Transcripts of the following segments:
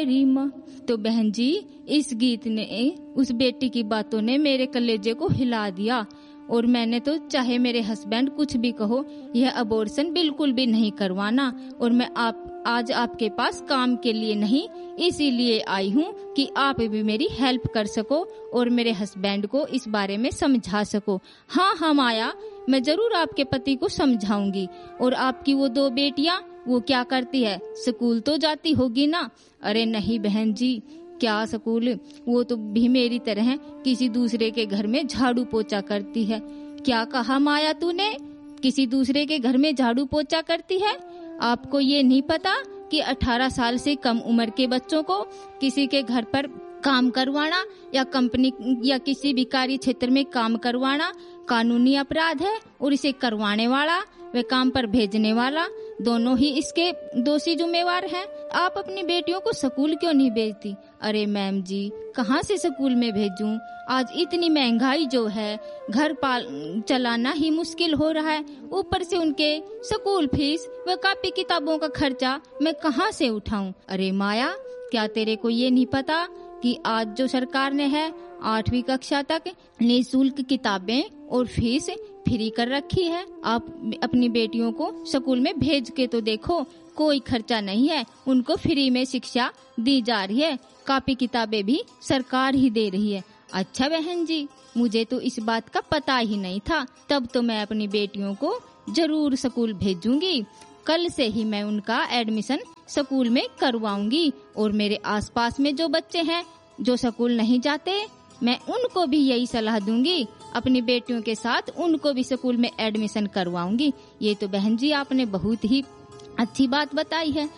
रीमा। तो बहन जी, इस गीत ने, उस बेटी की बातों ने मेरे कलेजे को हिला दिया। और मैंने तो चाहे मेरे हस्बैंड कुछ भी कहो, यह अबॉर्शन बिल्कुल भी नहीं करवाना। और मैं आज आपके पास काम के लिए नहीं, इसीलिए आई हूँ कि आप भी मेरी हेल्प कर सको और मेरे हस्बैंड को इस बारे में समझा सको। हाँ माया, मैं जरूर आपके पति को समझाऊंगी। और आपकी वो 2 बेटियां, वो क्या करती है? स्कूल तो जाती होगी ना? अरे नहीं बहन जी, क्या स्कूल, वो तो भी मेरी तरह किसी दूसरे के घर में झाड़ू पोछा करती है। क्या कहा माया तूने? किसी दूसरे के घर में झाड़ू पोछा करती है? आपको ये नहीं पता कि 18 साल से कम उम्र के बच्चों को किसी के घर पर काम करवाना या कंपनी या किसी भी कार्य क्षेत्र में काम करवाना कानूनी अपराध है, और इसे करवाने वाला वे काम पर भेजने वाला दोनों ही इसके दोषी जिम्मेवार हैं। आप अपनी बेटियों को स्कूल क्यों नहीं भेजती? अरे मैम जी, कहाँ से स्कूल में भेजूं? आज इतनी महंगाई जो है, घर चलाना ही मुश्किल हो रहा है, ऊपर से उनके स्कूल फीस व कॉपी किताबों का खर्चा मैं कहाँ से उठाऊं? अरे माया, क्या तेरे को ये नहीं पता कि आज जो सरकार ने है 8वीं कक्षा तक निःशुल्क किताबें और फीस फ्री कर रखी है। आप अपनी बेटियों को स्कूल में भेज के तो देखो, कोई खर्चा नहीं है, उनको फ्री में शिक्षा दी जा रही है, कॉपी किताबें भी सरकार ही दे रही है। अच्छा बहन जी, मुझे तो इस बात का पता ही नहीं था। तब तो मैं अपनी बेटियों को जरूर स्कूल भेजूंगी। कल से ही मैं उनका एडमिशन स्कूल में करवाऊंगी। और मेरे आसपास में जो बच्चे हैं जो स्कूल नहीं जाते, मैं उनको भी यही सलाह दूंगी, अपनी बेटियों के साथ उनको भी स्कूल में एडमिशन करवाऊंगी। ये तो बहन जी आपने बहुत ही अच्छी बात बताई है।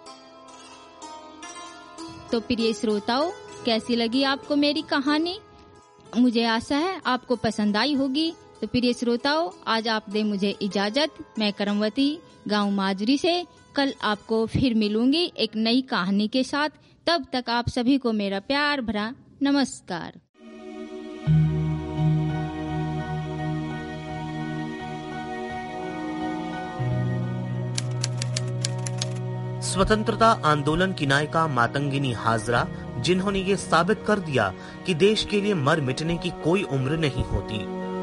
तो प्रिय श्रोताओं, कैसी लगी आपको मेरी कहानी? मुझे आशा है आपको पसंद आई होगी। तो प्रिय श्रोताओं, आज आप दे मुझे इजाजत। मैं करमवती, गांव माजरी से कल आपको फिर मिलूंगी एक नई कहानी के साथ। तब तक आप सभी को मेरा प्यार भरा नमस्कार। स्वतंत्रता आंदोलन की नायिका मातंगिनी हाजरा, जिन्होंने ये साबित कर दिया कि देश के लिए मर मिटने की कोई उम्र नहीं होती।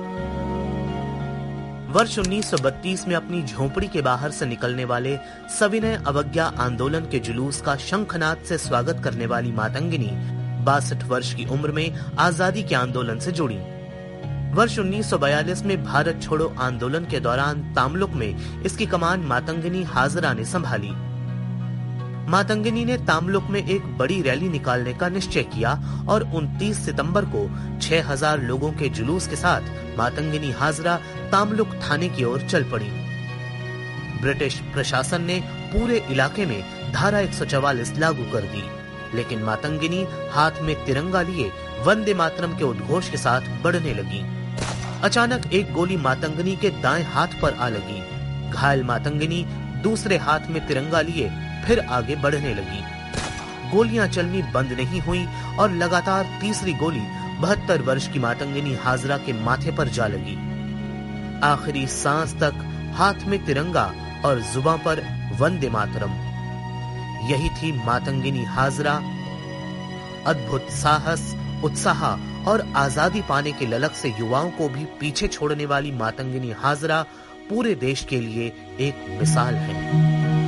वर्ष 1932 में अपनी झोपड़ी के बाहर से निकलने वाले सविनय अवज्ञा आंदोलन के जुलूस का शंखनाद से स्वागत करने वाली मातंगिनी 62 वर्ष की उम्र में आजादी के आंदोलन से जुड़ी। वर्ष 1942 में भारत छोड़ो आंदोलन के दौरान तामलुक में इसकी कमान मातंगिनी हाजरा ने संभाली। मातंगिनी ने तामलुक में एक बड़ी रैली निकालने का निश्चय किया और 29 सितंबर को 6000 लोगों के जुलूस के साथ मातंगिनी हाजरा तामलुक थाने की ओर चल पड़ी। ब्रिटिश प्रशासन ने पूरे इलाके में धारा 144 लागू कर दी, लेकिन मातंगिनी हाथ में तिरंगा लिए वंदे मातरम के उद्घोष के साथ बढ़ने लगी। अचानक एक गोली मातंगिनी के दाएं हाथ पर आ लगी। घायल मातंगिनी दूसरे हाथ में तिरंगा लिए फिर आगे बढ़ने लगी। गोलियां चलनी बंद नहीं हुई और लगातार तीसरी गोली 72 वर्ष की मातंगिनी हाजरा के माथे पर जा लगी। आखिरी सांस तक हाथ में तिरंगा और जुबान पर वंदे मातरम। यही थी मातंगिनी हाजरा। अद्भुत साहस, उत्साह और आजादी पाने के ललक से युवाओं को भी पीछे छोड़ने वाली मातंगिनी हाजरा पूरे देश के लिए एक मिसाल है।